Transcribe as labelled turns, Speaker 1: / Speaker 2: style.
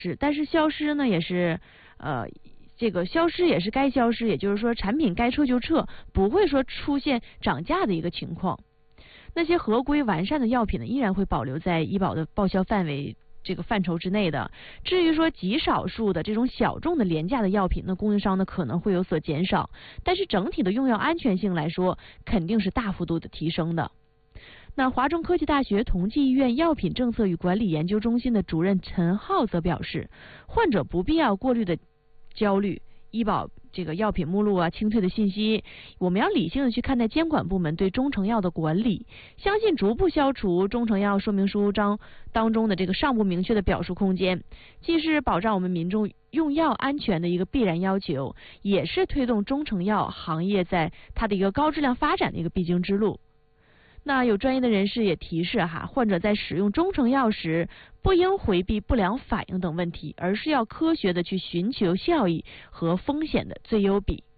Speaker 1: 但是消失呢也是这个消失也是该消失，也就是说产品该撤就撤，不会说出现涨价的一个情况。那些合规完善的药品呢，依然会保留在医保的报销范围这个范畴之内的。至于说极少数的这种小众的廉价的药品，那供应商呢可能会有所减少，但是整体的用药安全性来说，肯定是大幅度的提升的。那华中科技大学同济医院药品政策与管理研究中心的主任陈浩则表示，患者不必要过虑的焦虑医保这个药品目录清退的信息，我们要理性的去看待监管部门对中成药的管理，相信逐步消除中成药说明书当中的这个尚不明确的表述空间，既是保障我们民众用药安全的一个必然要求，也是推动中成药行业在它的一个高质量发展的一个必经之路。那有专业的人士也提示患者在使用中成药时，不应回避不良反应等问题，而是要科学的去寻求效益和风险的最优比。